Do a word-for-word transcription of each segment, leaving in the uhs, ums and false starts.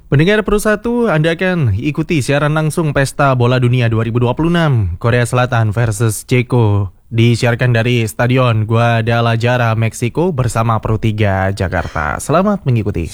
Pendengar Pro satu, Anda akan ikuti siaran langsung Pesta Bola Dunia dua ribu dua puluh enam Korea Selatan versus Ceko. Disiarkan dari Stadion Guadalajara, Meksiko bersama Pro tiga Jakarta. Selamat mengikuti.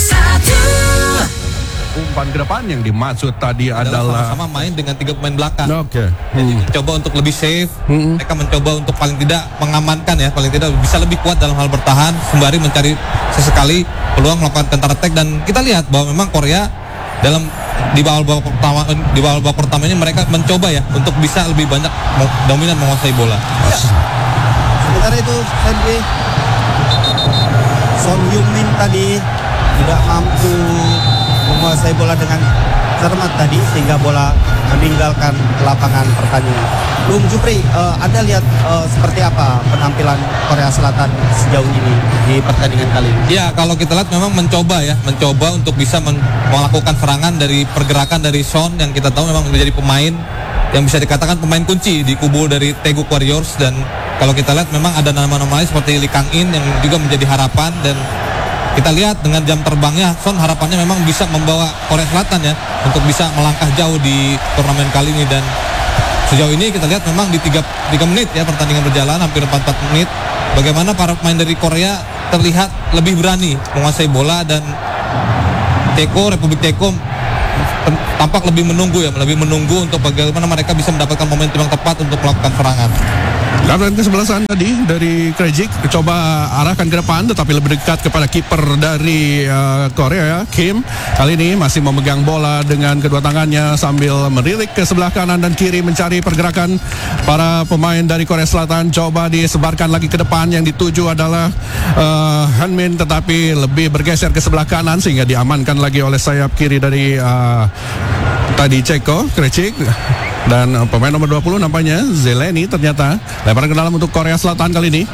Umpan ke depan yang dimaksud tadi adalah sama main dengan tiga pemain belakang. Oke. Okay. Jadi Hmm. mencoba untuk lebih safe. Hmm. Mereka mencoba untuk paling tidak mengamankan ya, paling tidak bisa lebih kuat dalam hal bertahan sembari mencari sesekali peluang melakukan counter attack. Dan kita lihat bahwa memang Korea dalam di babak babak pertama di babak babak pertama ini mereka mencoba ya untuk bisa lebih banyak dominan menguasai bola. Ya. Sementara itu Henry Son Heung-min tadi tidak mampu menguasai bola dengan cermat tadi sehingga bola meninggalkan lapangan pertandingan. Bung Jupri, uh, Anda lihat uh, seperti apa penampilan Korea Selatan sejauh ini di pertandingan kali ini? Ya, kalau kita lihat memang mencoba ya, mencoba untuk bisa men- melakukan serangan dari pergerakan dari Son yang kita tahu memang menjadi pemain yang bisa dikatakan pemain kunci di kubu dari Taeguk Warriors. Dan kalau kita lihat memang ada nama-nama lain seperti Lee Kang-in yang juga menjadi harapan. Dan kita lihat dengan jam terbangnya Son, harapannya memang bisa membawa Korea Selatan ya untuk bisa melangkah jauh di turnamen kali ini. Dan sejauh ini kita lihat memang di tiga menit ya pertandingan berjalan, hampir empat puluh empat menit, bagaimana para pemain dari Korea terlihat lebih berani menguasai bola. Dan Ceko, Republik Ceko tampak lebih menunggu ya, lebih menunggu untuk bagaimana mereka bisa mendapatkan momentum yang tepat untuk melakukan serangan. Lawan kesebelasan tadi dari Krejcik coba arahkan ke depan tetapi lebih dekat kepada kiper dari uh, Korea ya, Kim. Kali ini masih memegang bola dengan kedua tangannya sambil merilik ke sebelah kanan dan kiri mencari pergerakan para pemain dari Korea Selatan. Coba disebarkan lagi ke depan, yang dituju adalah uh, Han-min tetapi lebih bergeser ke sebelah kanan sehingga diamankan lagi oleh sayap kiri dari uh, tadi Ceko, Krejcik. Dan uh, pemain nomor dua puluh nampaknya Zeleny ternyata. Lemparan ke dalam untuk Korea Selatan kali ini.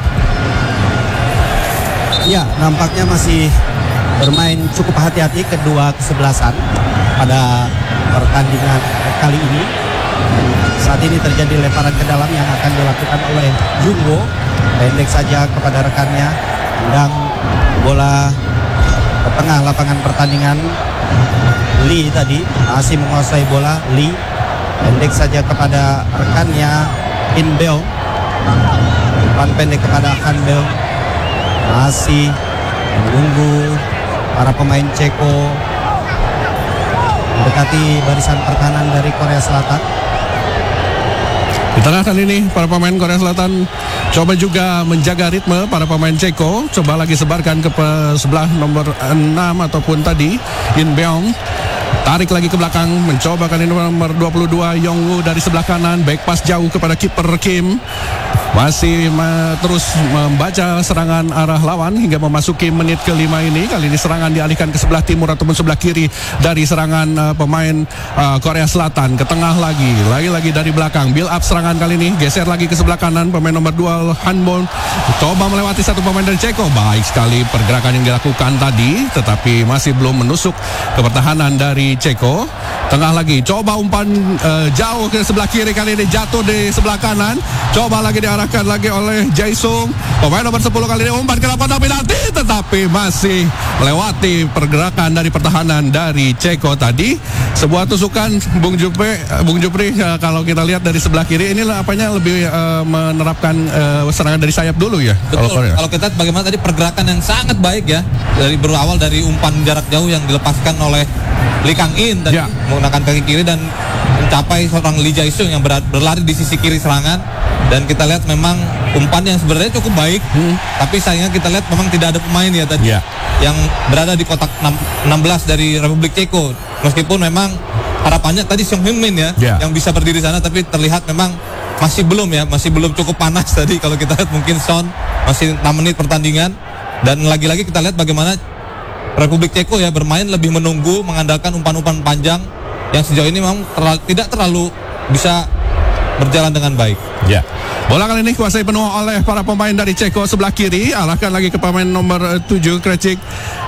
Ya, nampaknya masih bermain cukup hati-hati kedua kesebelasan pada pertandingan kali ini. Saat ini terjadi lemparan ke dalam yang akan dilakukan oleh Jungwo. Pendek saja kepada rekannya. Tendang bola ke tengah lapangan pertandingan. Lee tadi masih menguasai bola. Lee pendek saja kepada rekannya In Beong. Umpan pendek kepada Han Beong. Masih menunggu para pemain Ceko mendekati barisan pertahanan dari Korea Selatan. Di tengah kali ini para pemain Korea Selatan coba juga menjaga ritme para pemain Ceko. Coba lagi sebarkan ke sebelah nomor enam ataupun tadi In Beong. Tarik lagi ke belakang, mencoba kali ini nomor dua puluh dua Yongwoo dari sebelah kanan, back pass jauh kepada kiper Kim. Masih ma- terus membaca serangan arah lawan hingga memasuki menit kelima ini. Kali ini serangan dialihkan ke sebelah timur ataupun sebelah kiri dari serangan uh, pemain uh, Korea Selatan. Ke tengah lagi, lagi-lagi dari belakang. Build up serangan kali ini, geser lagi ke sebelah kanan. Pemain nomor dua Hanbon coba melewati satu pemain dari Ceko. Baik sekali pergerakan yang dilakukan tadi, tetapi masih belum menusuk ke pertahanan dari Ceko. Tengah lagi, coba umpan uh, jauh ke sebelah kiri, kali ini jatuh di sebelah kanan. Coba lagi diarahkan lagi oleh Jae-sung. Pemain nomor sepuluh kali ini umpan ke lapangan penalti, tetapi masih melewati pergerakan dari pertahanan dari Ceko tadi. Sebuah tusukan Bung Jupri, Bung Jupri uh, kalau kita lihat dari sebelah kiri ini apanya lebih uh, menerapkan uh, serangan dari sayap dulu ya. Betul. Kalau, kalau kita lihat bagaimana tadi pergerakan yang sangat baik ya, dari berawal dari umpan jarak jauh yang dilepaskan oleh Lee Kang-in tadi ya, menggunakan kaki kiri dan mencapai seorang Lee Jae-sung yang ber- berlari di sisi kiri serangan. Dan kita lihat memang umpan yang sebenarnya cukup baik, hmm. tapi sayangnya kita lihat memang tidak ada pemain ya tadi yeah. yang berada di kotak enam belas dari Republik Ceko. Meskipun memang harapannya tadi Son Heung-min ya yeah. yang bisa berdiri sana, tapi terlihat memang masih belum ya, masih belum cukup panas tadi. Kalau kita lihat mungkin Son masih enam menit pertandingan. Dan lagi-lagi kita lihat bagaimana Republik Ceko ya bermain lebih menunggu, mengandalkan umpan-umpan panjang yang sejauh ini memang terlalu, tidak terlalu bisa berjalan dengan baik. Ya. Bola kali ini kuasai penuh oleh para pemain dari Ceko sebelah kiri. Arahkan lagi ke pemain nomor tujuh Krejcik.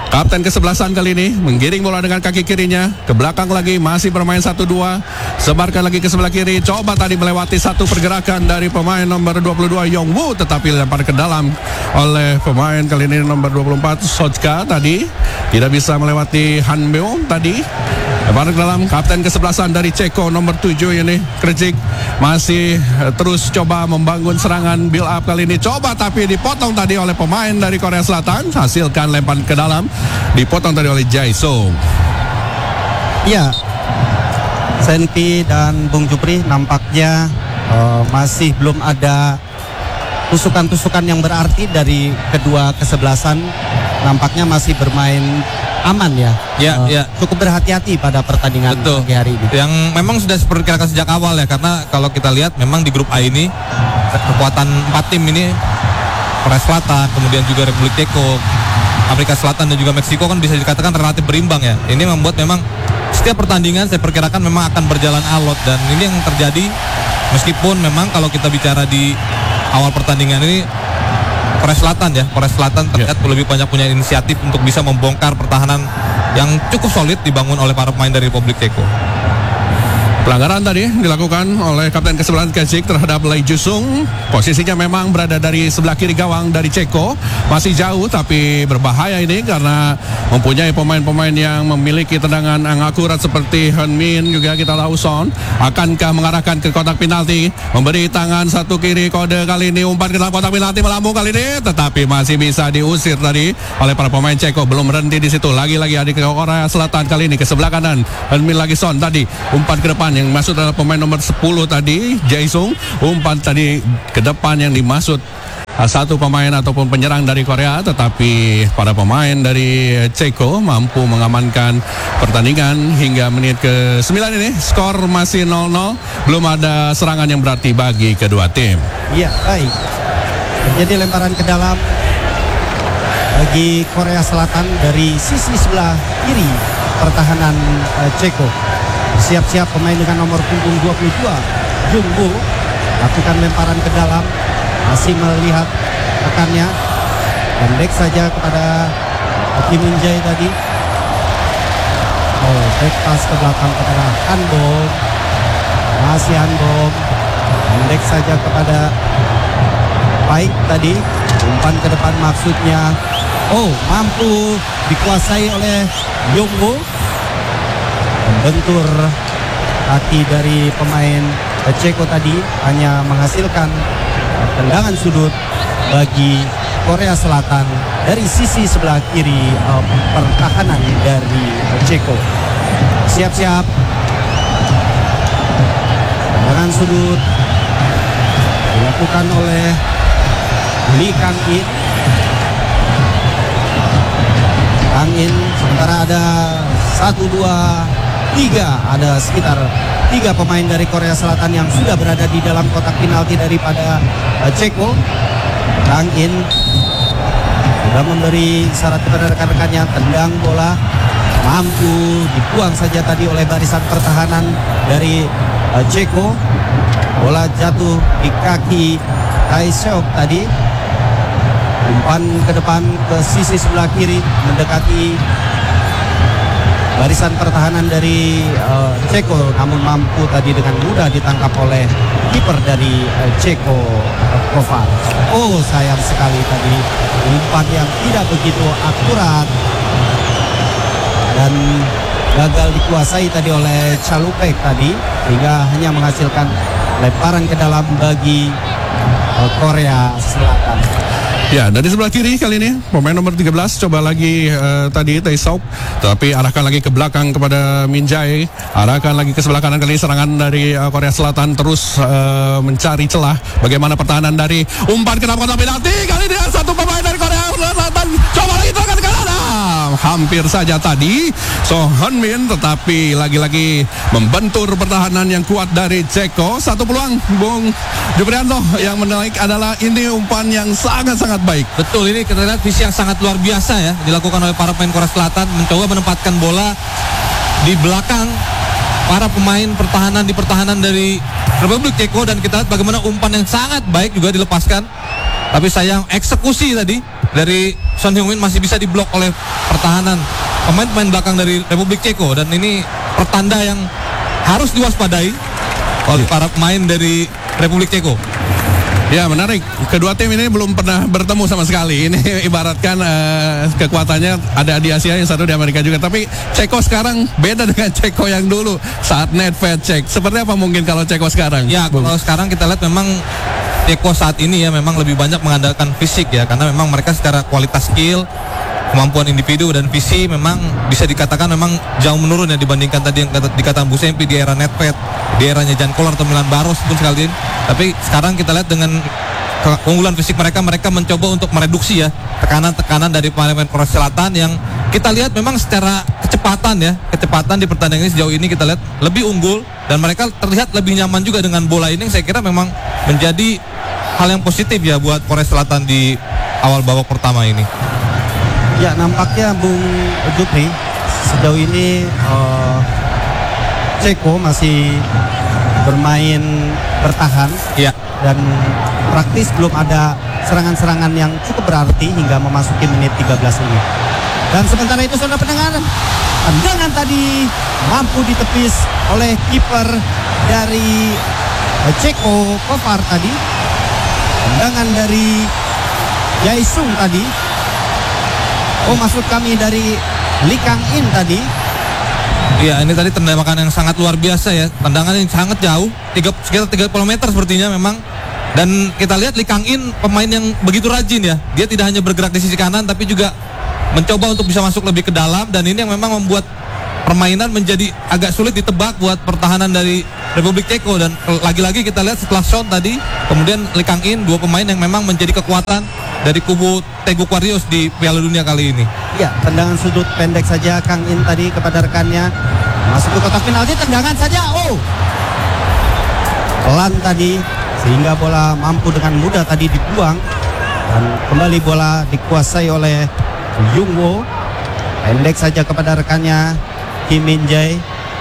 Kapten kesebelasan kali ini menggiring bola dengan kaki kirinya ke belakang lagi, masih bermain satu dua, sebarkan lagi ke sebelah kiri, coba tadi melewati satu pergerakan dari pemain nomor dua puluh dua Yongwoo, tetapi lempar ke dalam oleh pemain kali ini nomor dua puluh empat Sojka tadi, tidak bisa melewati Han Beong tadi. Lempar ke dalam, kapten kesebelasan dari Ceko nomor tujuh ini Krejcik masih uh, terus coba membangun serangan build up kali ini, coba tapi dipotong tadi oleh pemain dari Korea Selatan, hasilkan lempar ke dalam, dipotong tadi oleh Jae-sung. Ya, Senpi dan Bung Jupri nampaknya uh, masih belum ada tusukan-tusukan yang berarti dari kedua kesebelasan, nampaknya masih bermain aman ya, Ya, uh, ya. cukup berhati-hati pada pertandingan Betul. pagi hari ini. Yang memang sudah diperkirakan sejak awal ya, karena kalau kita lihat memang di grup A ini kekuatan empat tim ini, Korea Selatan, kemudian juga Republik Ceko, Afrika Selatan dan juga Meksiko kan bisa dikatakan relatif berimbang ya. Ini membuat memang setiap pertandingan saya perkirakan memang akan berjalan alot, dan ini yang terjadi meskipun memang kalau kita bicara di awal pertandingan ini Korea Selatan ya, Korea Selatan terlihat yeah. lebih banyak punya inisiatif untuk bisa membongkar pertahanan yang cukup solid dibangun oleh para pemain dari Republik Ceko. Pelanggaran tadi dilakukan oleh kapten kesebelasan Krejcik terhadap Lee Ju-sung. Posisinya memang berada dari sebelah kiri gawang dari Ceko. Masih jauh tapi berbahaya ini karena mempunyai pemain-pemain yang memiliki tendangan yang akurat seperti Han Min, juga kita tahu Son. Akankah mengarahkan ke kotak penalti, memberi tangan satu kiri, kode kali ini umpan ke dalam kotak penalti, melambung kali ini, tetapi masih bisa diusir tadi oleh para pemain Ceko. Belum berhenti di situ. Lagi-lagi adik ke Korea Selatan kali ini ke sebelah kanan. Han Min lagi Son tadi umpan ke depan, yang masuk adalah pemain nomor sepuluh tadi Jae-sung, umpan tadi ke depan yang dimaksud satu pemain ataupun penyerang dari Korea, tetapi para pemain dari Ceko mampu mengamankan pertandingan hingga menit ke sembilan ini. Skor masih nol nol, belum ada serangan yang berarti bagi kedua tim. Iya, baik. Jadi lemparan ke dalam bagi Korea Selatan dari sisi sebelah kiri pertahanan uh, Ceko. Siap-siap pemain dengan nomor punggung dua puluh dua Jungwoo lakukan lemparan ke dalam, masih melihat rekannya, pendek saja kepada Kim Min Jae tadi. Oh, back pass ke belakang kepada Han Bom, masih Han Bom, pendek saja kepada Baik tadi, umpan ke depan maksudnya. Oh, mampu dikuasai oleh Yongwoo. Bentur kaki dari pemain Ceko tadi hanya menghasilkan tendangan sudut bagi Korea Selatan dari sisi sebelah kiri uh, pertahanan dari Ceko. Siap-siap, tendangan sudut dilakukan oleh Lee Kang In. Kang In, sementara ada satu dua tiga, ada sekitar tiga pemain dari Korea Selatan yang sudah berada di dalam kotak penalti daripada uh, Ceko. Kang In sudah memberi syarat kepada rekan-rekannya, tendang bola, mampu dibuang saja tadi oleh barisan pertahanan dari uh, Ceko. Bola jatuh di kaki Tae-seok tadi. Umpan ke depan ke sisi sebelah kiri mendekati barisan pertahanan dari uh, Ceko, namun mampu tadi dengan mudah ditangkap oleh kiper dari uh, Ceko, uh, Kovac. Oh, sayang sekali tadi umpan yang tidak begitu akurat dan gagal dikuasai tadi oleh Chalupek tadi, hingga hanya menghasilkan lemparan ke dalam bagi uh, Korea Selatan. Ya, dari sebelah kiri kali ini pemain nomor tiga belas coba lagi uh, tadi Tae-seok, tapi arahkan lagi ke belakang kepada Min Jae, arahkan lagi ke sebelah kanan kali ini. Serangan dari uh, Korea Selatan terus uh, mencari celah. Bagaimana pertahanan dari umpan ke dalam kotak penalti kali ini, satu pemain dari Korea Selatan coba lagi tekan ke kanan. Hampir saja tadi So Han Min, tetapi lagi-lagi membentur pertahanan yang kuat dari Ceko. Satu peluang Bung Juprianto yang menaik adalah ini umpan yang sangat-sangat baik. Betul, ini kita lihat visi yang sangat luar biasa ya dilakukan oleh para pemain Korea Selatan, mencoba menempatkan bola di belakang para pemain pertahanan di pertahanan dari Republik Ceko, dan kita lihat bagaimana umpan yang sangat baik juga dilepaskan. Tapi sayang eksekusi tadi dari Son Heung-min masih bisa diblok oleh pertahanan pemain-pemain belakang dari Republik Ceko, dan ini pertanda yang harus diwaspadai oleh para pemain dari Republik Ceko. Ya, menarik. Kedua tim ini belum pernah bertemu sama sekali. Ini ibaratkan uh, kekuatannya ada di Asia, yang satu di Amerika juga. Tapi Ceko sekarang beda dengan Ceko yang dulu saat Nedved cek. Seperti apa mungkin kalau Ceko sekarang? Ya, Bung? kalau sekarang kita lihat memang Ceko saat ini ya memang lebih banyak mengandalkan fisik ya, karena memang mereka secara kualitas skill, kemampuan individu dan visi memang bisa dikatakan memang jauh menurun ya dibandingkan tadi yang kata, dikatakan Bu Sempi di era Nedved, di eranya Jan Koller atau Milan Baros pun sekalian. Tapi sekarang kita lihat dengan keunggulan fisik mereka, mereka mencoba untuk mereduksi ya tekanan-tekanan dari pemain Korea Selatan yang kita lihat memang secara kecepatan ya, kecepatan di pertandingan ini sejauh ini kita lihat lebih unggul, dan mereka terlihat lebih nyaman juga dengan bola ini, yang saya kira memang menjadi hal yang positif ya buat Korea Selatan di awal babak pertama ini. Ya, nampaknya Bung Jupri sejauh ini uh, Ceko masih bermain bertahan ya, dan praktis belum ada serangan-serangan yang cukup berarti hingga memasuki menit tiga belas ini. Dan sementara itu saudara pendengar, tendangan tadi mampu ditepis oleh kiper dari Ceko, Kovar tadi. Tendangan dari Yaisung tadi. Oh, maksud kami dari Lee Kang In tadi. Iya, ini tadi tendangan yang sangat luar biasa ya. Tendangan yang sangat jauh, tiga, sekitar tiga puluh meter sepertinya memang. Dan kita lihat Lee Kang In pemain yang begitu rajin ya. Dia tidak hanya bergerak di sisi kanan tapi juga mencoba untuk bisa masuk lebih ke dalam, dan ini yang memang membuat permainan menjadi agak sulit ditebak buat pertahanan dari Republik Ceko. Dan lagi-lagi kita lihat setelah Son tadi, kemudian Lee Kang In, dua pemain yang memang menjadi kekuatan dari kubu Teguh Warriors di Piala Dunia kali ini. Ya, tendangan sudut pendek saja Kang In tadi kepada rekannya. Masuk ke kotak penalti, tendangan saja. Oh, pelan tadi sehingga bola mampu dengan mudah tadi dibuang, dan kembali bola dikuasai oleh Jung Wo. Pendek saja kepada rekannya Kim Min Jae.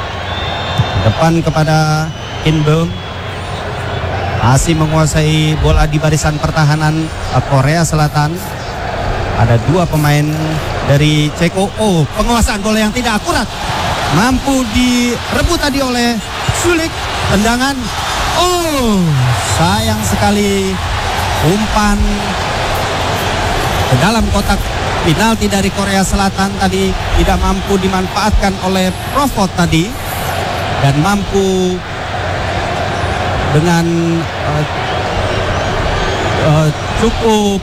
Depan kepada Kim Beom. Masih menguasai bola di barisan pertahanan Korea Selatan. Ada dua pemain dari Ceko. Oh, penguasaan bola yang tidak akurat. Mampu direbut tadi oleh Sulik. Tendangan. Oh, sayang sekali. Umpan ke dalam kotak penalti dari Korea Selatan tadi tidak mampu dimanfaatkan oleh Provot tadi, dan mampu dengan uh, uh, cukup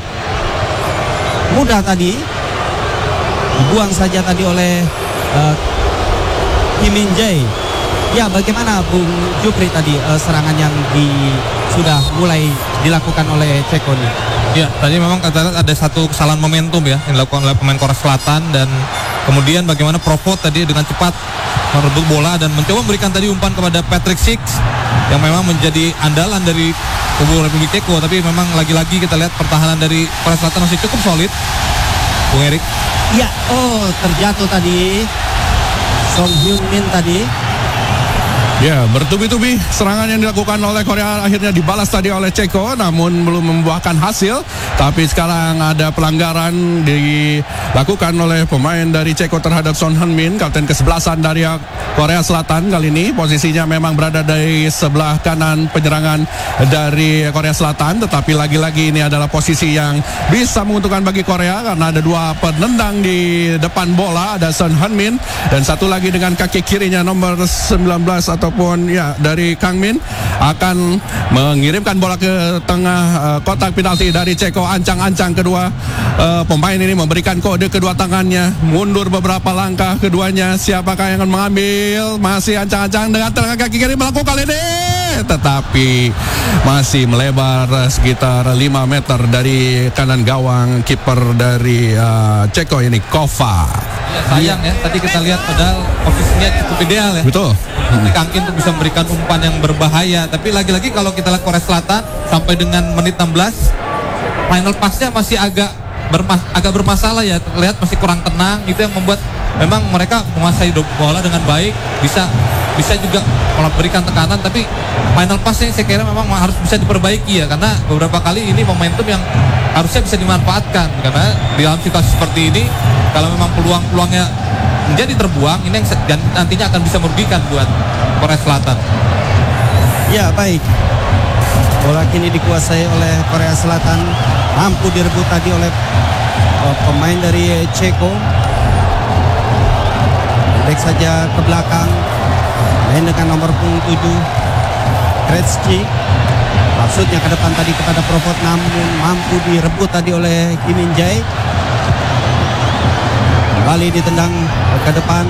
mudah tadi dibuang saja tadi oleh uh, Kim Min Jae. Ya, bagaimana Bung Jupri tadi uh, serangan yang di, sudah mulai dilakukan oleh Ceko nih? Ya, tadi memang kita lihat ada satu kesalahan momentum ya yang dilakukan oleh pemain Korea Selatan, dan kemudian bagaimana Provot tadi dengan cepat merebut bola dan mencoba memberikan tadi umpan kepada Patrick Six yang memang menjadi andalan dari kubu Republik Ceko. Tapi memang lagi-lagi kita lihat pertahanan dari Korea Selatan masih cukup solid, Bung Erik. Ya, oh terjatuh tadi Song Hyun Min tadi. Ya, bertubi-tubi serangan yang dilakukan oleh Korea akhirnya dibalas tadi oleh Ceko, namun belum membuahkan hasil. Tapi sekarang ada pelanggaran dilakukan oleh pemain dari Ceko terhadap Son Heung-min, kapten kesebelasan dari Korea Selatan. Kali ini posisinya memang berada di sebelah kanan penyerangan dari Korea Selatan, tetapi lagi-lagi ini adalah posisi yang bisa menguntungkan bagi Korea karena ada dua penendang di depan bola, ada Son Heung-min dan satu lagi dengan kaki kirinya nomor sembilan belas atau ataupun ya dari Kang Min akan mengirimkan bola ke tengah uh, kotak penalti dari Ceko. Ancang-ancang kedua uh, pemain ini memberikan kode kedua tangannya, mundur beberapa langkah keduanya. Siapakah yang akan mengambil? Masih ancang-ancang dengan tengah kaki kiri melakukan ini, tetapi masih melebar sekitar lima meter dari kanan gawang kiper dari uh, Ceko ini, Kova. Ya, sayang ya, tadi kita lihat padahal posisinya cukup ideal ya. Betul. Lee Kang In untuk bisa memberikan umpan yang berbahaya. Tapi lagi-lagi kalau kita lihat Korea Selatan sampai dengan menit enam belas, final pass-nya masih agak bermas agak bermasalah ya. Terlihat masih kurang tenang. Itu yang membuat memang mereka menguasai bola dengan baik, bisa bisa juga memberikan tekanan, tapi final pass-nya saya kira memang harus bisa diperbaiki ya, karena beberapa kali ini momentum yang harusnya bisa dimanfaatkan, karena di dalam situasi seperti ini Kalau memang peluang-peluangnya menjadi terbuang, ini yang nantinya akan bisa merugikan buat Korea Selatan. Ya, baik. Bola kini dikuasai oleh Korea Selatan, mampu direbut tadi oleh uh, pemain dari Ceko. Pendek saja ke belakang, main dengan nomor punggung tujuh Gretzky. Maksudnya ke depan tadi kepada Provot, namun mampu direbut tadi oleh Kim Min Jae. Kembali ditendang ke depan,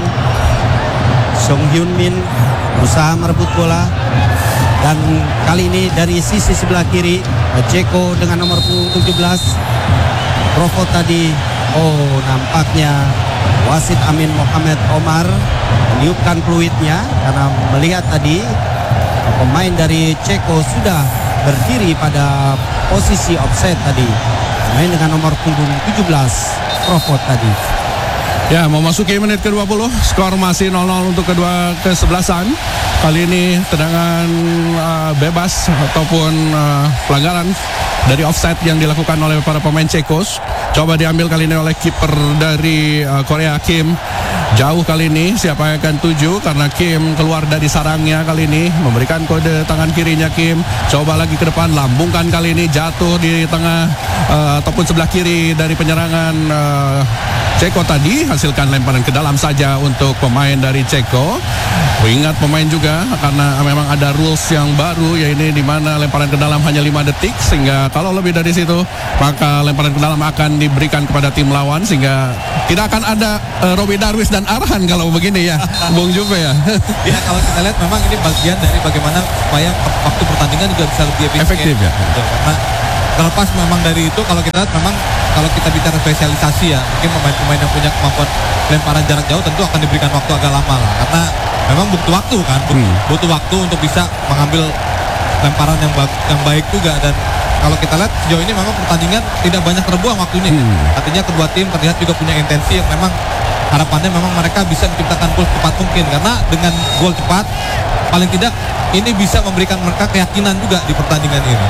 Song Hyun Min berusaha merebut bola. Dan kali ini dari sisi sebelah kiri, Ceko dengan nomor punggung tujuh belas. Provot tadi, oh nampaknya wasit Amin Mohamed Omar meniupkan peluitnya karena melihat tadi pemain dari Ceko sudah berdiri pada posisi offside tadi. Main dengan nomor punggung tujuh belas, Provot tadi. Ya, memasuki menit ke dua puluh, skor masih nol nol untuk kedua kesebelasan. Kali ini tendangan uh, bebas ataupun uh, pelanggaran dari offside yang dilakukan oleh para pemain Cekos. Coba diambil kali ini oleh kiper dari uh, Korea, Kim. Jauh kali ini, siapa yang akan tuju? Karena Kim keluar dari sarangnya kali ini, memberikan kode tangan kirinya Kim. Coba lagi ke depan, lambungkan kali ini, jatuh di tengah uh, ataupun sebelah kiri dari penyerangan uh, Ceko tadi. Hasilkan lemparan ke dalam saja untuk pemain dari Ceko. Ingat pemain juga karena memang ada rules yang baru, yaitu di mana lemparan ke dalam hanya lima detik, sehingga kalau lebih dari situ maka lemparan ke dalam akan diberikan kepada tim lawan, sehingga tidak akan ada uh, Robbie Darwis dan Arhan kalau begini ya, Bung Juve ya. Ya, kalau kita lihat memang ini bagian dari bagaimana supaya waktu pertandingan juga bisa lebih efisien. Efektif ya. Betul, karena terlepas memang dari itu, kalau kita lihat memang kalau kita bicara spesialisasi ya, mungkin pemain-pemain yang punya kemampuan lemparan jarak jauh tentu akan diberikan waktu agak lama lah, karena memang butuh waktu kan, butuh, hmm. butuh waktu untuk bisa mengambil lemparan yang, ba yang baik juga. Dan kalau kita lihat sejauh ini memang pertandingan tidak banyak terbuang waktunya. Hmm. Artinya kedua tim terlihat juga punya intensi yang memang harapannya memang mereka bisa menciptakan gol cepat mungkin, karena dengan gol cepat paling tidak ini bisa memberikan mereka keyakinan juga di pertandingan ini.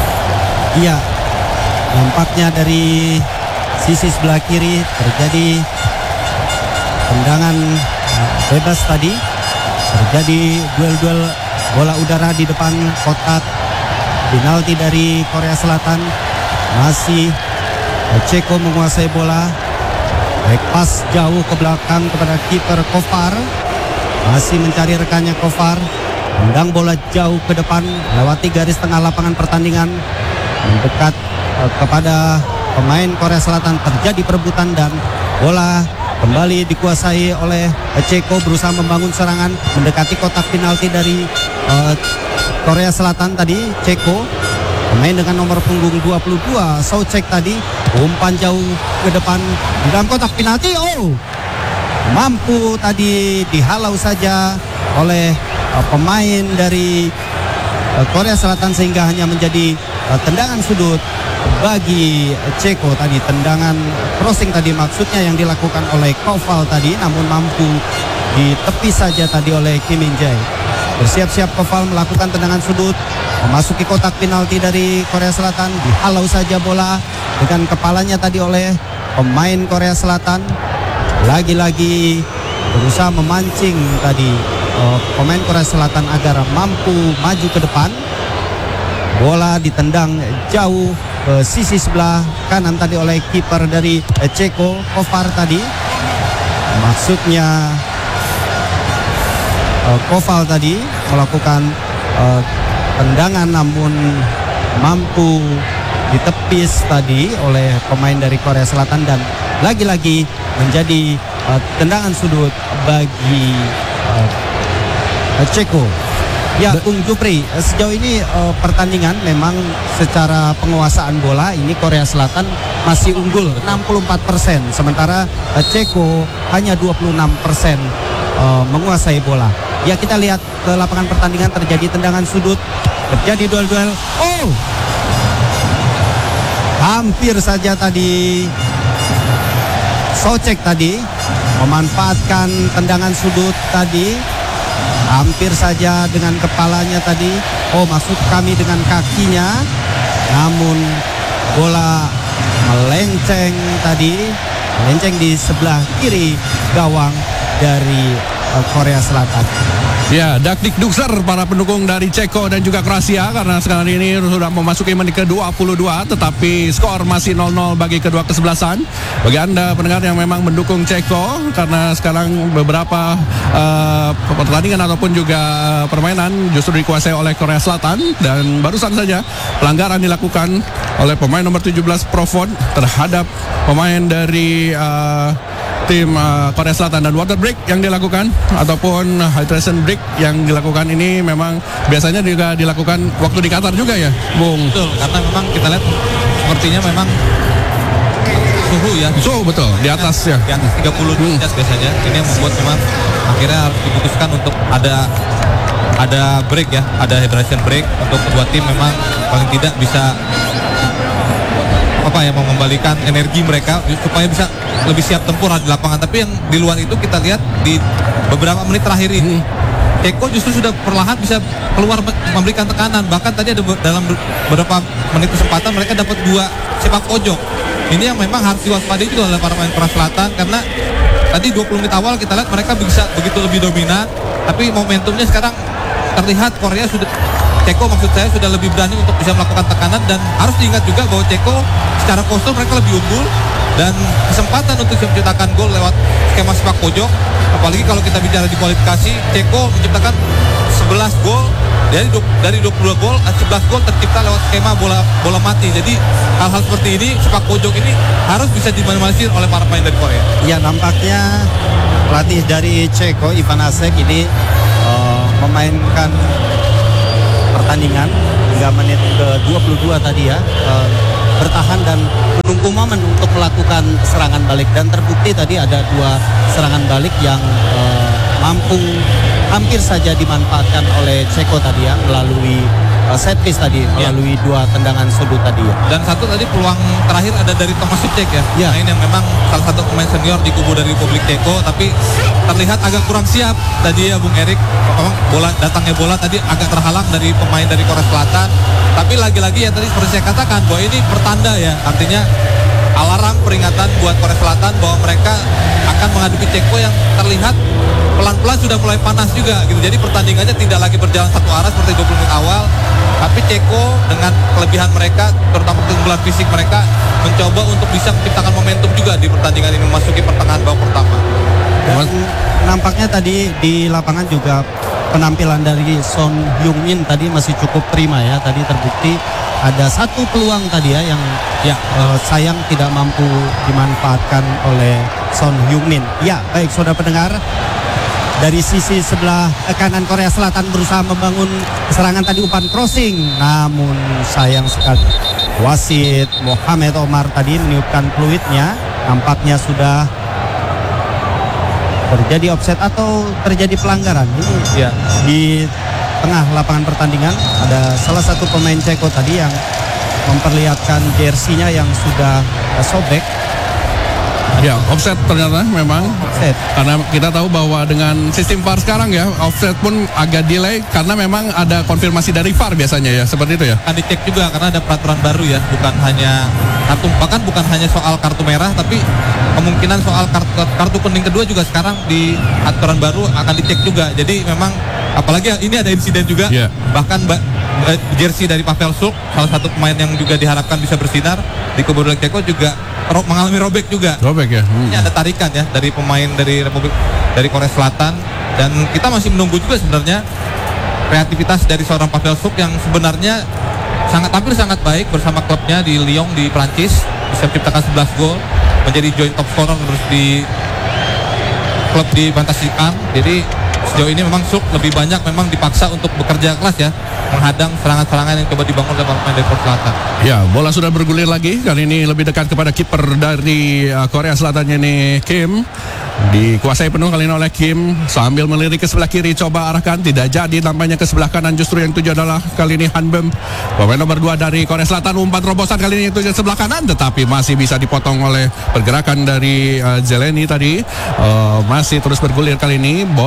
Iya, nampaknya dari sisi sebelah kiri terjadi tendangan bebas tadi. Terjadi duel-duel bola udara di depan kotak. Penalti dari Korea Selatan. Masih Ceko menguasai bola. Baik pas jauh ke belakang kepada kiper Kovar. Masih mencari rekannya Kovar. Tendang bola jauh ke depan, lewati garis tengah lapangan pertandingan, mendekat uh, kepada pemain Korea Selatan. Terjadi perebutan dan bola kembali dikuasai oleh Ceko, berusaha membangun serangan mendekati kotak penalti dari uh, Korea Selatan tadi. Ceko, pemain dengan nomor punggung dua puluh dua, Soucek tadi, umpan jauh ke depan di dalam kotak penalti. Oh, mampu tadi dihalau saja oleh uh, pemain dari uh, Korea Selatan, sehingga hanya menjadi uh, tendangan sudut bagi Ceko tadi. Tendangan crossing tadi maksudnya yang dilakukan oleh Koval tadi, namun mampu ditepis saja tadi oleh Kim Min Jae. Bersiap-siap Koval melakukan tendangan sudut memasuki kotak penalti dari Korea Selatan. Dihalau saja bola dengan kepalanya tadi oleh pemain Korea Selatan. Lagi-lagi berusaha memancing tadi uh, pemain Korea Selatan agar mampu maju ke depan. Bola ditendang jauh ke sisi sebelah kanan tadi oleh kiper dari Ceko, Kovar tadi. Maksudnya uh, Koval tadi melakukan uh, tendangan, namun mampu ditepis tadi oleh pemain dari Korea Selatan, dan lagi-lagi menjadi uh, tendangan sudut bagi uh, Ceko. Ya, Bung Jupri, sejauh ini uh, pertandingan memang secara penguasaan bola ini Korea Selatan masih unggul enam puluh empat persen, sementara uh, Ceko hanya dua puluh enam persen uh, menguasai bola. Ya, kita lihat ke lapangan pertandingan, terjadi tendangan sudut, terjadi duel-duel. Oh, hampir saja tadi Soucek tadi memanfaatkan tendangan sudut tadi. Hampir saja dengan kepalanya tadi. Oh, maksud kami dengan kakinya. Namun bola melenceng tadi melenceng di sebelah kiri gawang dari uh, Korea Selatan. Ya, dakdik dukser para pendukung dari Ceko dan juga Kroasia karena sekarang ini sudah memasuki menit ke dua puluh dua, tetapi skor masih nol nol bagi kedua kesebelasan. Bagi Anda pendengar yang memang mendukung Ceko, karena sekarang beberapa uh, pertandingan ataupun juga uh, permainan justru dikuasai oleh Korea Selatan, dan barusan saja pelanggaran dilakukan oleh pemain nomor tujuh belas Provod terhadap pemain dari uh, tim uh, Korea Selatan, dan water break yang dilakukan ataupun hydration break yang dilakukan ini memang biasanya juga dilakukan waktu di Qatar juga ya, Bung? Betul, karena memang kita lihat sepertinya memang suhu ya. Suhu betul, di atas ya. Di atas tiga puluh hmm. derajat biasanya. Ini yang membuat memang akhirnya harus diputuskan untuk ada ada break ya, ada hydration break untuk kedua tim, memang paling tidak bisa apa ya, mengembalikan energi mereka supaya bisa lebih siap tempur di lapangan. Tapi yang di luar itu kita lihat di beberapa menit terakhir ini Ceko justru sudah perlahan bisa keluar memberikan tekanan. Bahkan tadi ada dalam beberapa menit kesempatan mereka dapat dua sepak pojok. Ini yang memang harus diwaspadai juga oleh para pemain Korea Selatan, karena tadi dua puluh menit awal kita lihat mereka bisa begitu lebih dominan, tapi momentumnya sekarang terlihat Korea sudah Ceko maksud saya sudah lebih berani untuk bisa melakukan tekanan, dan harus diingat juga bahwa Ceko secara postur mereka lebih unggul dan kesempatan untuk menciptakan gol lewat skema sepak pojok. Apalagi kalau kita bicara di kualifikasi, Ceko menciptakan sebelas gol dari dari dua puluh dua gol, sebelas gol tercipta lewat skema bola bola mati. Jadi hal-hal seperti ini, sepak pojok ini harus bisa diminimalisir oleh para pemain dari Korea. Ya, nampaknya pelatih dari Ceko, Ivan Asek ini uh, memainkan pertandingan hingga menit ke dua puluh dua tadi ya, uh, bertahan dan menunggu momen untuk melakukan serangan balik, dan terbukti tadi ada dua serangan balik yang uh, mampu hampir saja dimanfaatkan oleh Ceko tadi ya, melalui uh, set piece tadi, melalui ya. dua tendangan sudut tadi ya. Dan satu tadi peluang terakhir ada dari Tomasic ya, ya. Nah, ini yang memang salah satu pemain senior di kubu dari Republik Ceko, tapi terlihat agak kurang siap tadi ya Bung Erik. Memang bola datangnya bola tadi agak terhalang dari pemain dari Korea Selatan. Tapi lagi-lagi ya tadi seperti saya katakan bahwa ini pertanda ya, artinya alarm peringatan buat Korea Selatan bahwa mereka akan menghadapi Ceko yang terlihat pelan-pelan sudah mulai panas juga gitu. Jadi pertandingannya tidak lagi berjalan satu arah seperti dua puluh menit awal, tapi Ceko dengan kelebihan mereka, terutama keunggulan fisik mereka, mencoba untuk bisa menciptakan momentum juga di pertandingan ini memasuki pertengahan babak pertama. Dan nampaknya tadi di lapangan juga penampilan dari Son Heung-min tadi masih cukup prima ya. Tadi terbukti ada satu peluang tadi ya yang ya uh, sayang tidak mampu dimanfaatkan oleh Son Heung-min. Ya, baik saudara pendengar, dari sisi sebelah kanan Korea Selatan berusaha membangun serangan tadi, umpan crossing, namun sayang sekali wasit Mohamed Omar tadi meniupkan peluitnya. Nampaknya sudah terjadi offset atau terjadi pelanggaran. Ini ya di tengah lapangan pertandingan ada salah satu pemain Ceko tadi yang memperlihatkan jersinya yang sudah sobek. Ya, offset ternyata memang offset. Karena kita tahu bahwa dengan sistem V A R sekarang ya, offset pun agak delay karena memang ada konfirmasi dari V A R biasanya ya, seperti itu ya. Akan dicek juga karena ada peraturan baru ya, bukan hanya kartu, bahkan bukan hanya soal kartu merah, tapi kemungkinan soal kartu, kartu kuning kedua juga sekarang di aturan baru akan dicek juga. Jadi memang apalagi ini ada insiden juga, yeah. Bahkan eh, jersey dari Pavel Suk, salah satu pemain yang juga diharapkan bisa bersinar di kubu Ceko juga ro- mengalami robek juga. Robek ya. Hmm. Ini ada tarikan ya dari pemain dari Republik dari Korea Selatan, dan kita masih menunggu juga sebenarnya kreativitas dari seorang Pavel Suk yang sebenarnya sangat tampil sangat baik bersama klubnya di Lyon di Prancis, bisa menciptakan sebelas gol, menjadi joint top scorer terus di klub di Bundesliga. Jadi sejauh ini memang Suk lebih banyak memang dipaksa untuk bekerja keras ya, menghadang serangan-serangan yang coba dibangun oleh pemain dari Korea Selatan. Ya, bola sudah bergulir lagi. Kali ini lebih dekat kepada kiper dari uh, Korea Selatan ini Kim. Dikuasai penuh kali ini oleh Kim sambil melirik ke sebelah kiri, coba arahkan, tidak jadi, tampaknya ke sebelah kanan. Justru yang tuju adalah kali ini Han Bem, pemain nomor dua dari Korea Selatan. Umpan terobosan kali ini tuju sebelah kanan, tetapi masih bisa dipotong oleh pergerakan dari uh, Zeleny tadi. uh, Masih terus bergulir kali ini. Bola kembali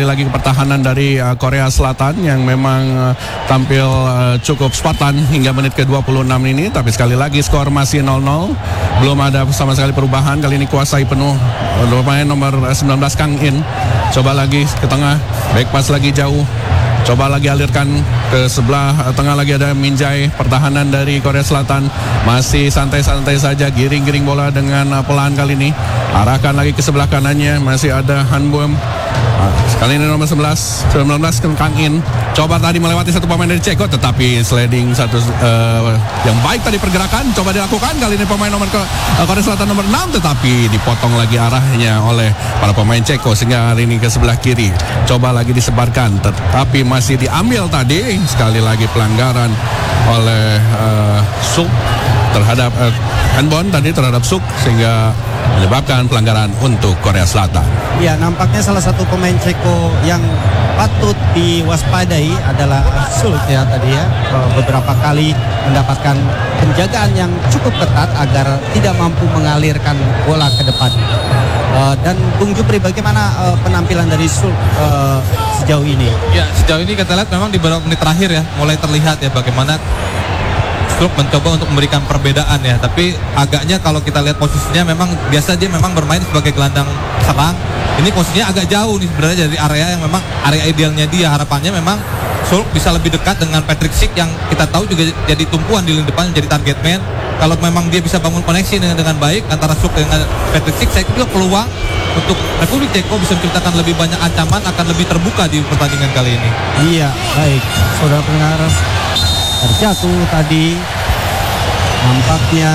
lagi ke pertahanan dari uh, Korea Selatan yang memang uh, tampil uh, cukup Spartan hingga menit ke dua puluh enam ini. Tapi sekali lagi skor masih nol nol. Belum ada sama sekali perubahan. Kali ini kuasai penuh pemain nomor sembilan belas Kang In. Coba lagi ke tengah, back pass lagi jauh. Coba lagi alirkan ke sebelah tengah, lagi ada Minjai. Pertahanan dari Korea Selatan masih santai-santai saja, giring-giring bola dengan pelan kali ini. Arahkan lagi ke sebelah kanannya, masih ada Hanbom. Kali ini nomor sebelas, sembilan belas Kang In. Coba tadi melewati satu pemain dari Ceko, tetapi sliding satu uh, yang baik tadi pergerakan. Coba dilakukan, kali ini pemain nomor ke, uh, Korea Selatan nomor enam, tetapi dipotong lagi arahnya oleh para pemain Ceko sehingga hari ini ke sebelah kiri. Coba lagi disebarkan, tetapi masih diambil tadi. Sekali lagi pelanggaran oleh uh, Suk terhadap uh, handball tadi terhadap Suk sehingga menyebabkan pelanggaran untuk Korea Selatan. Ya, nampaknya salah satu pemain Ceko yang patut diwaspadai adalah Sul ya tadi ya. Beberapa kali mendapatkan penjagaan yang cukup ketat agar tidak mampu mengalirkan bola ke depan. Uh, dan Bung Jupri, bagaimana uh, penampilan dari Sul uh, sejauh ini? Ya, sejauh ini kita lihat memang di beberapa menit terakhir ya mulai terlihat ya bagaimana Suluk mencoba untuk memberikan perbedaan ya, tapi agaknya kalau kita lihat posisinya memang biasa dia memang bermain sebagai gelandang serang. Ini posisinya agak jauh nih sebenarnya dari area yang memang area idealnya dia. Harapannya memang Suluk bisa lebih dekat dengan Patrick Schick yang kita tahu juga jadi tumpuan di lini depan, jadi target man. Kalau memang dia bisa bangun koneksi dengan dengan baik antara Suluk dengan Patrick Schick, saya kira peluang untuk Republik Ceko bisa menciptakan lebih banyak ancaman akan lebih terbuka di pertandingan kali ini. Iya, baik. Saudara pendengar, terjatuh tadi nampaknya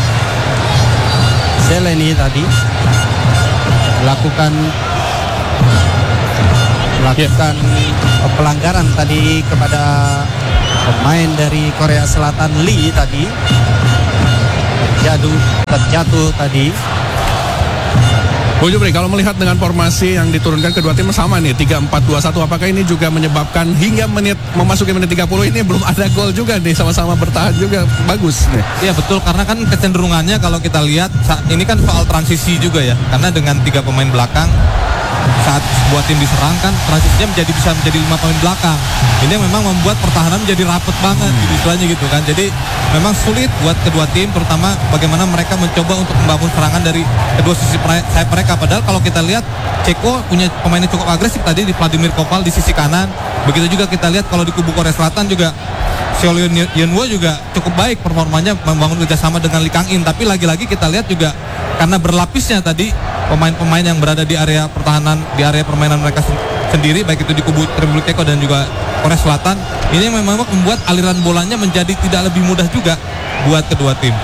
Zeleni tadi melakukan melakukan yeah. pelanggaran tadi kepada pemain dari Korea Selatan Lee tadi terjatuh terjatuh tadi. Bu Jupri, kalau melihat dengan formasi yang diturunkan kedua tim sama nih tiga empat dua satu, apakah ini juga menyebabkan hingga menit memasuki menit tiga puluh ini belum ada gol juga nih, sama-sama bertahan juga bagus nih. Iya betul, karena kan kecenderungannya kalau kita lihat ini kan soal transisi juga ya, karena dengan tiga pemain belakang saat sebuah tim diserang kan transisinya menjadi bisa menjadi lima pemain belakang. Ini memang membuat pertahanan menjadi rapet banget gitu istilahnya gitu kan. Jadi memang sulit buat kedua tim, terutama bagaimana mereka mencoba untuk membangun serangan dari kedua sisi sayap mereka. Padahal kalau kita lihat Ceko punya pemain yang cukup agresif tadi di Vladimir Koval di sisi kanan. Begitu juga kita lihat kalau di kubu Korea Selatan juga Seol Yeonwo juga cukup baik performanya membangun kerjasama dengan Lee Kang In. Tapi lagi-lagi kita lihat juga karena berlapisnya tadi pemain-pemain yang berada di area pertahanan, di area permainan mereka sendiri, baik itu di kubu Republik Ceko dan juga Korea Selatan, ini memang membuat aliran bolanya menjadi tidak lebih mudah juga buat kedua tim.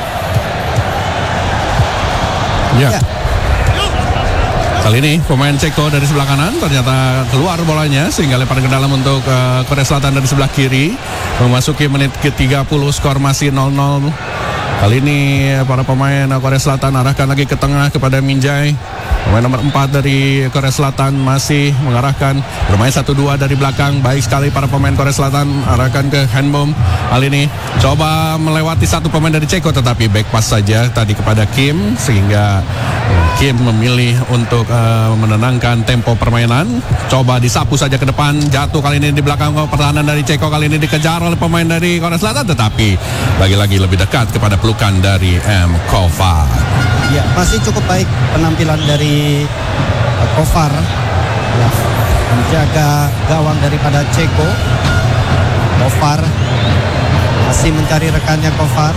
Ya. ya. Kali ini pemain Ceko dari sebelah kanan ternyata keluar bolanya sehingga lempar ke dalam untuk uh, Korea Selatan dari sebelah kiri. Memasuki menit ke tiga puluh, skor masih nol nol. Kali ini para pemain Korea Selatan arahkan lagi ke tengah kepada Minjai. Pemain nomor empat dari Korea Selatan masih mengarahkan, bermain satu dua dari belakang. Baik sekali para pemain Korea Selatan, arahkan ke Hanbom. Kali ini coba melewati satu pemain dari Ceko, tetapi back pass saja tadi kepada Kim, sehingga Kim memilih untuk uh, menenangkan tempo permainan. Coba disapu saja ke depan, jatuh kali ini di belakang pertahanan dari Ceko. Kali ini dikejar oleh pemain dari Korea Selatan, tetapi lagi-lagi lebih dekat kepada pelukan dari M. Kovar. Ya, masih cukup baik penampilan dari uh, Kovar ya, menjaga gawang daripada Ceko. Kovar masih mencari rekannya. Kovar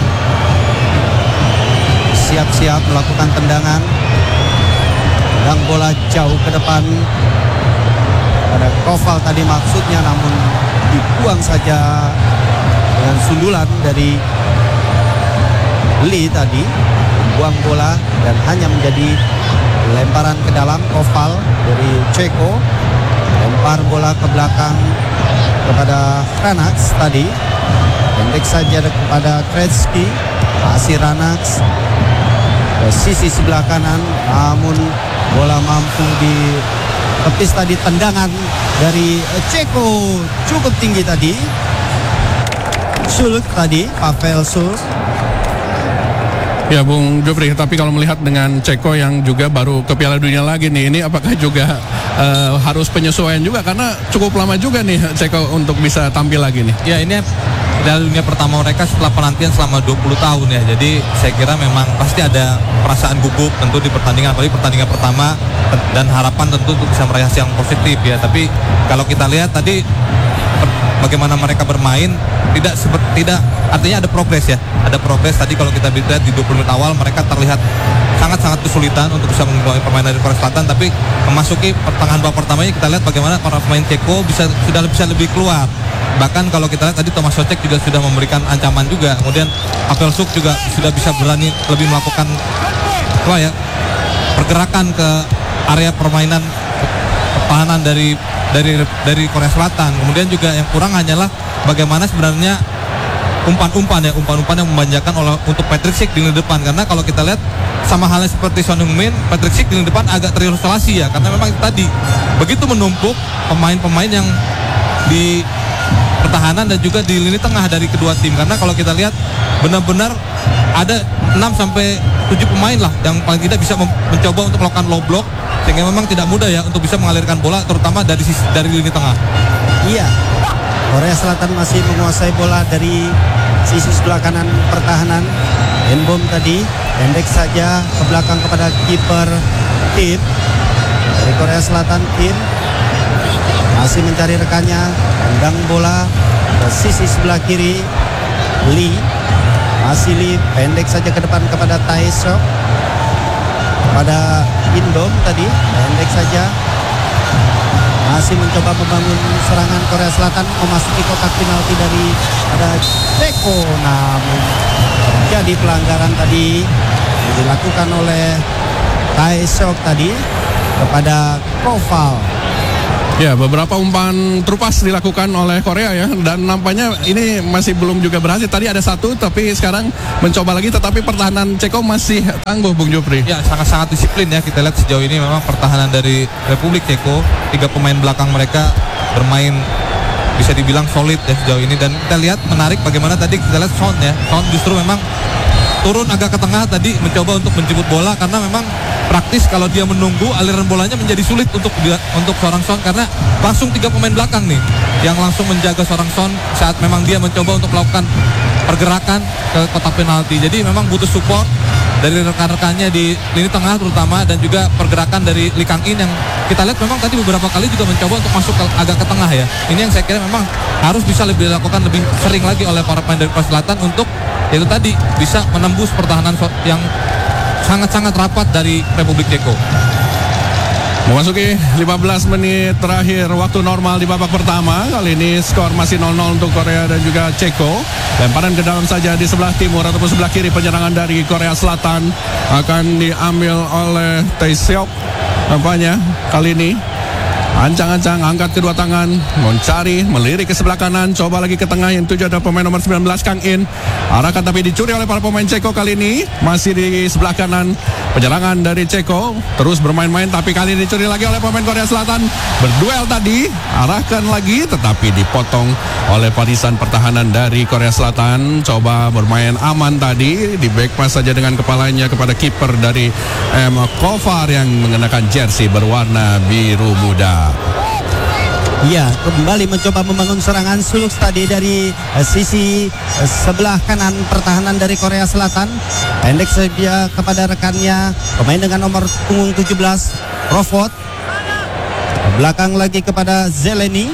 siap-siap melakukan tendangan, tendang bola jauh ke depan pada Koval tadi maksudnya, namun dibuang saja dengan sundulan dari Lee tadi. Buang bola dan hanya menjadi lemparan ke dalam. Koval dari Ceko lempar bola ke belakang kepada Ranax tadi, pendek saja kepada Kretsky. Masih Ranax ke sisi sebelah kanan, namun bola mampu ditepis tadi. Tendangan dari Ceko cukup tinggi tadi. Suluk tadi, Pavel Suluk. Ya Bung Jupri, tapi kalau melihat dengan Ceko yang juga baru ke Piala Dunia lagi nih, ini apakah juga uh, harus penyesuaian juga karena cukup lama juga nih Ceko untuk bisa tampil lagi nih. Ya ini dari dunia pertama mereka setelah penantian selama dua puluh tahun ya. Jadi saya kira memang pasti ada perasaan gugup tentu di pertandingan, apalagi pertandingan pertama, dan harapan tentu untuk bisa meraih hasil yang positif ya. Tapi kalau kita lihat tadi bagaimana mereka bermain, tidak seperti tidak artinya ada progres ya. Ada progres tadi kalau kita lihat di dua puluh menit awal mereka terlihat sangat-sangat kesulitan untuk bisa mengulangi permainan dari Korea Selatan, tapi memasuki pertengahan babak pertamanya kita lihat bagaimana para pemain Ceko bisa sudah bisa lebih keluar. Bahkan kalau kita lihat tadi Thomas Socek juga sudah memberikan ancaman juga. Kemudian Pavel Suk juga sudah bisa berani lebih melakukan apa ya, pergerakan ke area permainan pertahanan dari dari dari Korea Selatan. Kemudian juga yang kurang hanyalah bagaimana sebenarnya umpan-umpan ya, umpan-umpan yang memanjakan oleh untuk Patrick Schick di lini depan. Karena kalau kita lihat sama halnya seperti Son Heung-min, Patrick Schick di lini depan agak terisolasi ya, karena memang tadi begitu menumpuk pemain-pemain yang di pertahanan dan juga di lini tengah dari kedua tim. Karena kalau kita lihat benar-benar ada enam sampai tujuh pemain lah yang paling tidak bisa mencoba untuk melakukan low block, sehingga memang tidak mudah ya untuk bisa mengalirkan bola terutama dari sisi, dari lini tengah. Iya, Korea Selatan masih menguasai bola dari sisi sebelah kanan pertahanan. Enbom tadi pendek saja ke belakang kepada kiper Tim dari Korea Selatan. Tim masih mencari rekannya, tendang bola ke sisi sebelah kiri. Lee, masih Lee pendek saja ke depan kepada Taesok, kepada Indom tadi pendek saja, masih mencoba membangun serangan Korea Selatan memasuki kotak penalti dari ada Ceko, namun terjadi pelanggaran tadi yang dilakukan oleh Taesok tadi kepada Koval. Ya, beberapa umpan terupas dilakukan oleh Korea ya, dan nampaknya ini masih belum juga berhasil. Tadi ada satu, tapi sekarang mencoba lagi, tetapi pertahanan Ceko masih tangguh, Bung Jupri. Ya, sangat-sangat disiplin ya. Kita lihat sejauh ini memang pertahanan dari Republik Ceko, tiga pemain belakang mereka bermain bisa dibilang solid ya sejauh ini. Dan kita lihat menarik bagaimana tadi kita lihat Son ya, Son justru memang turun agak ke tengah tadi mencoba untuk menjemput bola, karena memang praktis kalau dia menunggu aliran bolanya menjadi sulit untuk dia, untuk seorang Son, karena langsung tiga pemain belakang nih yang langsung menjaga seorang Son saat memang dia mencoba untuk melakukan pergerakan ke kotak penalti. Jadi memang butuh support dari rekan-rekannya di lini tengah terutama, dan juga pergerakan dari Lee Kang-in yang kita lihat memang tadi beberapa kali juga mencoba untuk masuk ke, agak ke tengah ya. Ini yang saya kira memang harus bisa lebih dilakukan lebih sering lagi oleh para pemain dari Korea Selatan untuk itu tadi bisa menembus pertahanan yang sangat-sangat rapat dari Republik Ceko. Memasuki lima belas menit terakhir waktu normal di babak pertama. Kali ini skor masih nol nol untuk Korea dan juga Ceko. Lemparan ke dalam saja di sebelah timur ataupun sebelah kiri. Penyerangan dari Korea Selatan akan diambil oleh Taesok. Nampaknya kali ini ancang-ancang angkat kedua tangan, mencari, melirik ke sebelah kanan, coba lagi ke tengah, yang tujuh ada pemain nomor sembilan belas Kang-in. Arahkan tapi dicuri oleh para pemain Ceko kali ini. Masih di sebelah kanan, penyerangan dari Ceko terus bermain-main, tapi kali ini dicuri lagi oleh pemain Korea Selatan. Berduel tadi, arahkan lagi, tetapi dipotong oleh barisan pertahanan dari Korea Selatan. Coba bermain aman tadi, di back pass saja dengan kepalanya kepada kiper dari M. Kovar yang mengenakan jersey berwarna biru muda. Iya, kembali mencoba membangun serangan suluk tadi dari uh, sisi uh, sebelah kanan pertahanan dari Korea Selatan. Pendek saja kepada rekannya, pemain dengan nomor punggung tujuh belas, Crawford. Ke belakang lagi kepada Zeleny.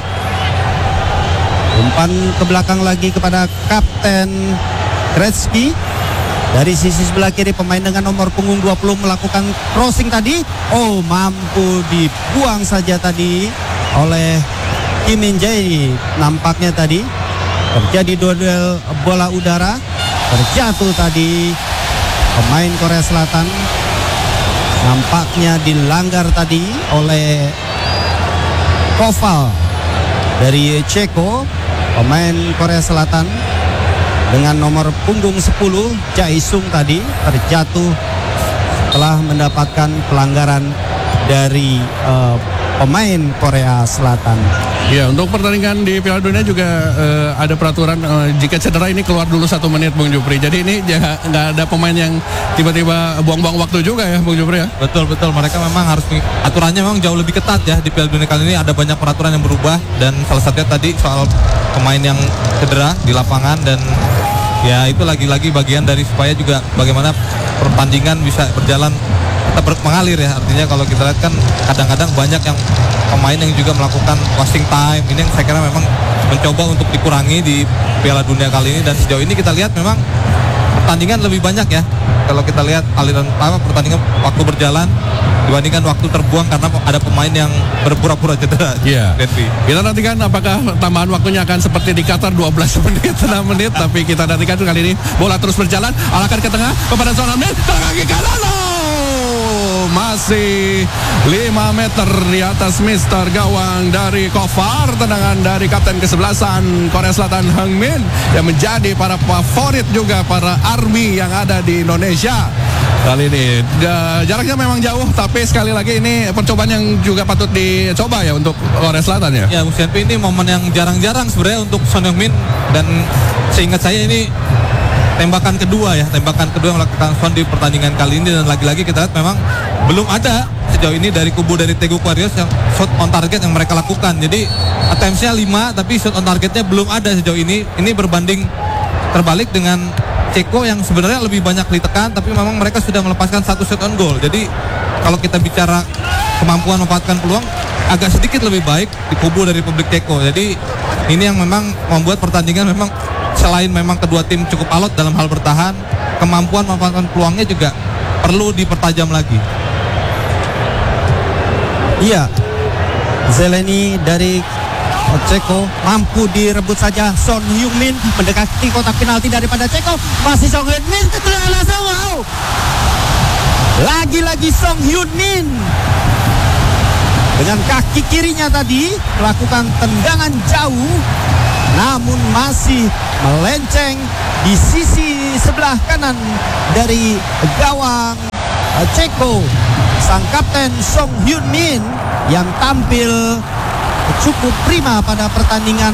Umpan ke belakang lagi kepada Kapten Gretzky. Dari sisi sebelah kiri pemain dengan nomor punggung dua puluh melakukan crossing tadi. Oh, mampu dibuang saja tadi oleh Kim Min-jae. Nampaknya tadi terjadi duel bola udara, terjatuh tadi pemain Korea Selatan. Nampaknya dilanggar tadi oleh Koval dari Ceko, pemain Korea Selatan dengan nomor punggung sepuluh Jae-sung tadi terjatuh setelah mendapatkan pelanggaran dari uh, pemain Korea Selatan. Ya, untuk pertandingan di Piala Dunia juga uh, ada peraturan uh, jika cedera ini keluar dulu satu menit, Bung Jupri. Jadi ini ya, nggak ada pemain yang tiba-tiba buang-buang waktu juga ya, Bung Jupri ya. Betul betul, mereka memang harus aturannya memang jauh lebih ketat ya di Piala Dunia kali ini. Ada banyak peraturan yang berubah dan salah satunya tadi soal pemain yang cedera di lapangan, dan ya itu lagi-lagi bagian dari supaya juga bagaimana pertandingan bisa berjalan tetap mengalir ya. Artinya kalau kita lihat kan kadang-kadang banyak yang pemain yang juga melakukan wasting time. Ini yang saya kira memang mencoba untuk dikurangi di Piala Dunia kali ini, dan sejauh ini kita lihat memang pertandingan lebih banyak ya. Kalau kita lihat aliran apa pertandingan waktu berjalan dibandingkan waktu terbuang karena ada pemain yang berpura-pura cedera. Iya. Kita nantikan apakah tambahan waktunya akan seperti di Qatar dua belas menit, enam menit, tapi kita nantikan kali ini bola terus berjalan, arahkan ke tengah kepada Son Heung-min, tengah kaki kanan. Oh, masih lima meter di atas mister gawang dari Kofar. Tendangan dari kapten kesebelasan Korea Selatan Heung-min yang menjadi para favorit juga para army yang ada di Indonesia kali ini. Jaraknya memang jauh, tapi sekali lagi ini percobaan yang juga patut dicoba ya untuk Korea Selatan ya. Ya, Bung Sianpi, ini momen yang jarang-jarang sebenarnya untuk Son Heung-min, dan seingat saya ini tembakan kedua ya, tembakan kedua yang melakukan Son di pertandingan kali ini, dan lagi-lagi kita lihat memang belum ada sejauh ini dari kubu dari Daegu Warriors yang shot on target yang mereka lakukan. Jadi attempts-nya lima tapi shot on targetnya belum ada sejauh ini. Ini berbanding terbalik dengan Ceko yang sebenarnya lebih banyak ditekan, tapi memang mereka sudah melepaskan satu shot on goal. Jadi kalau kita bicara kemampuan memanfaatkan peluang, agak sedikit lebih baik di kubu dari Republik Ceko. Jadi ini yang memang membuat pertandingan memang selain memang kedua tim cukup alot dalam hal bertahan, kemampuan memanfaatkan peluangnya juga perlu dipertajam lagi. Iya, Zeleny dari Ceko mampu direbut saja. Son Heung-min mendekati kotak penalti daripada Ceko. Masih Son Heung-min, langsung wow. Lagi-lagi Son Heung-min dengan kaki kirinya tadi melakukan tendangan jauh, namun masih melenceng di sisi sebelah kanan dari gawang Ceko. Sang kapten Son Heung-min yang tampil cukup prima pada pertandingan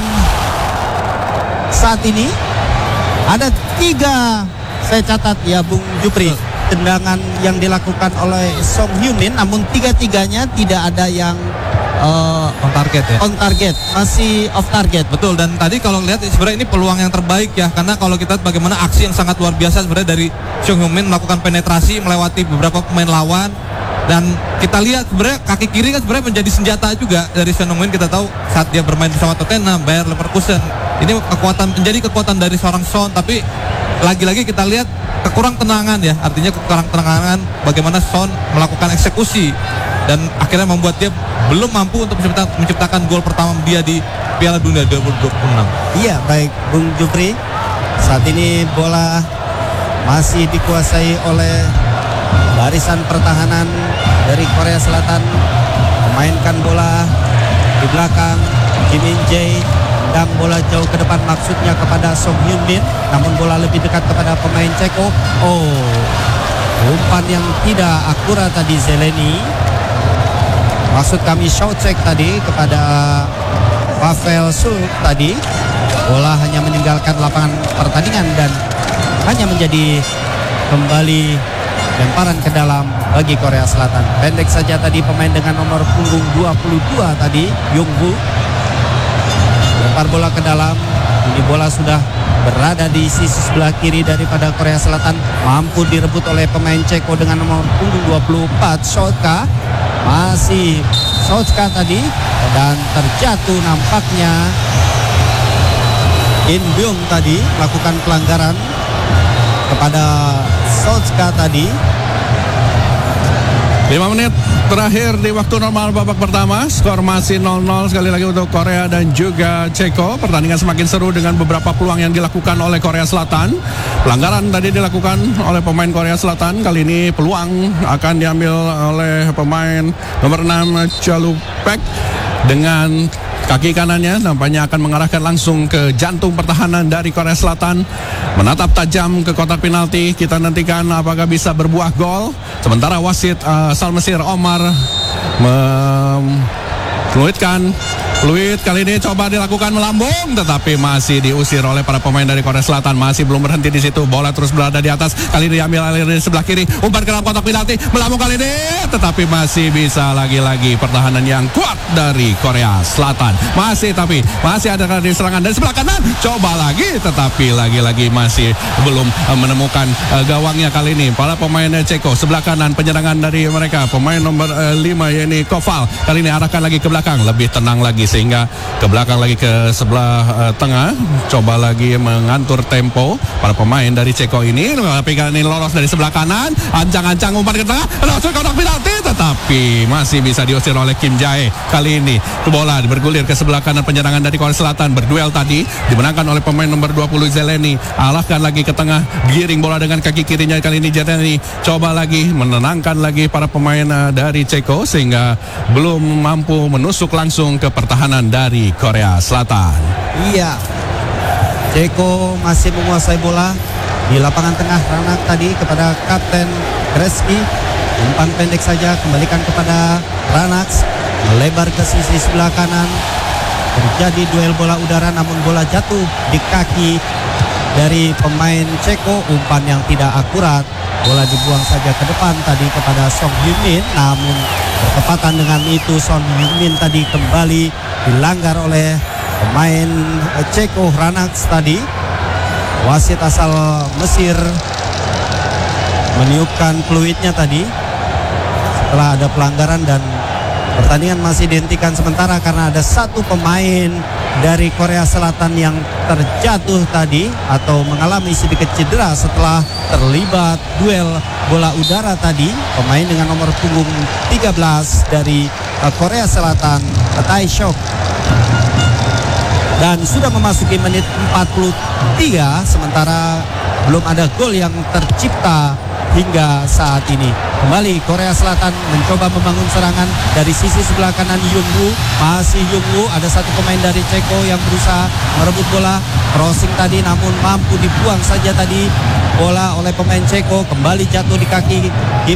saat ini. Ada tiga, saya catat ya Bung Jupri, tendangan yang dilakukan oleh Son Heung-min, namun tiga-tiganya tidak ada yang uh, on target ya. On target, masih off target. Betul, dan tadi kalau lihat sebenarnya ini peluang yang terbaik ya, karena kalau kita lihat bagaimana aksi yang sangat luar biasa sebenarnya dari Son Heung-min melakukan penetrasi melewati beberapa pemain lawan. Dan kita lihat sebenarnya kaki kiri kan sebenarnya menjadi senjata juga dari Son Heung-min. Kita tahu saat dia bermain bersama Tottenham, Bayer Leverkusen, ini kekuatan menjadi kekuatan dari seorang Son. Tapi lagi-lagi kita lihat kekurang tenangan ya, artinya kekurang tenangan bagaimana Son melakukan eksekusi, dan akhirnya membuat dia belum mampu untuk menciptakan, menciptakan gol pertama dia di Piala Dunia dua ribu dua puluh enam. Iya, baik Bung Jupri. Saat ini bola masih dikuasai oleh barisan pertahanan dari Korea Selatan. Memainkan bola di belakang. Kim In-jae dan bola jauh ke depan, maksudnya kepada Son Heung-min, namun bola lebih dekat kepada pemain Ceko. Oh, umpan yang tidak akurat tadi Zeleny. Maksud kami Showcheck tadi kepada Pavel Suk tadi. Bola hanya meninggalkan lapangan pertandingan dan hanya menjadi kembali lemparan ke dalam bagi Korea Selatan. Pendek saja tadi pemain dengan nomor punggung dua puluh dua tadi, Yong-woo. Lempar bola ke dalam. Ini bola sudah berada di sisi sebelah kiri daripada Korea Selatan. Mampu direbut oleh pemain Ceko dengan nomor punggung dua puluh empat, Sotka. Masih Sotka tadi, dan terjatuh nampaknya In Byung tadi melakukan pelanggaran kepada Sotka tadi. lima menit terakhir di waktu normal babak pertama. Skor masih nol nol sekali lagi untuk Korea dan juga Ceko. Pertandingan semakin seru dengan beberapa peluang yang dilakukan oleh Korea Selatan. Pelanggaran tadi dilakukan oleh pemain Korea Selatan. Kali ini peluang akan diambil oleh pemain nomor enam Chalupek dengan kaki kanannya, nampaknya akan mengarahkan langsung ke jantung pertahanan dari Korea Selatan. Menatap tajam ke kotak penalti. Kita nantikan apakah bisa berbuah gol. Sementara wasit uh, asal Mesir Omar Fluidkan. Fluid kali ini coba dilakukan melambung, tetapi masih diusir oleh para pemain dari Korea Selatan. Masih belum berhenti di situ. Bola terus berada di atas. Kali ini diambil alih dari sebelah kiri. Umpan ke dalam kotak penalti. Melambung kali ini, tetapi masih bisa lagi-lagi pertahanan yang kuat dari Korea Selatan. Masih tapi masih ada dari serangan dari sebelah kanan. Coba lagi, tetapi lagi-lagi masih belum uh, menemukan uh, gawangnya kali ini. Para pemain uh, Ceko sebelah kanan penyerangan dari mereka. Pemain nomor uh, lima yakni Koval. Kali ini arahkan lagi ke belakang, lebih tenang lagi sehingga ke belakang lagi ke sebelah uh, tengah. Coba lagi mengatur tempo para pemain dari Ceko ini. Tapi kali ini lolos dari sebelah kanan, ancang-ancang umpan ke tengah, langsung kotak penalti, tetapi masih bisa diusir oleh Kim Jae. Kali ini bola bergulir ke sebelah kanan penyerangan dari Korea Selatan. Berduel tadi dimenangkan oleh pemain nomor dua puluh Zeleny. Arahkan lagi ke tengah, giring bola dengan kaki kirinya. Kali ini Zeleny coba lagi menenangkan lagi para pemain uh, dari Ceko sehingga belum mampu menusuk langsung ke pertahanan dari Korea Selatan. Iya, Ceko masih menguasai bola di lapangan tengah. Ranak tadi kepada Kapten Kreski, umpan pendek saja, kembalikan kepada Ranax, melebar ke sisi sebelah kanan. Terjadi duel bola udara, namun bola jatuh di kaki dari pemain Ceko. Umpan yang tidak akurat, bola dibuang saja ke depan tadi kepada Song Hyun-min, namun bertepatan dengan itu Song Hyun-min tadi kembali dilanggar oleh pemain Ceko, Ranax tadi. Wasit asal Mesir meniupkan peluitnya tadi setelah ada pelanggaran, dan pertandingan masih dihentikan sementara karena ada satu pemain dari Korea Selatan yang terjatuh tadi atau mengalami sedikit cedera setelah terlibat duel bola udara tadi. Pemain dengan nomor punggung tiga belas dari Korea Selatan, Tai Shok. Dan sudah memasuki menit empat puluh tiga, sementara belum ada gol yang tercipta hingga saat ini. Kembali Korea Selatan mencoba membangun serangan dari sisi sebelah kanan. Yungwoo, masih Yungwoo, ada satu pemain dari Ceko yang berusaha merebut bola. Crossing tadi namun mampu dibuang saja tadi bola oleh pemain Ceko. Kembali jatuh di kaki